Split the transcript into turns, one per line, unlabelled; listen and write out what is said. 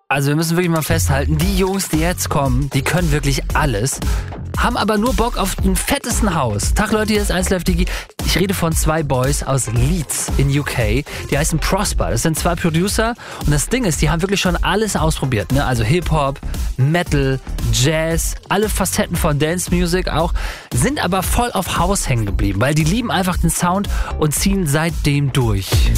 Also wir müssen wirklich mal festhalten, die Jungs, die jetzt kommen, die können wirklich alles, haben aber nur Bock auf den fettesten Haus. Tag Leute, hier ist 1 Live Digi. Ich rede von 2 Boys aus Leeds in UK, die heißen Prosper. Das sind 2 Producer und das Ding ist, die haben wirklich schon alles ausprobiert, ne? Also Hip-Hop, Metal, Jazz, alle Facetten von Dance Music auch, sind aber voll auf House hängen geblieben, weil die lieben einfach den Sound und ziehen seitdem durch.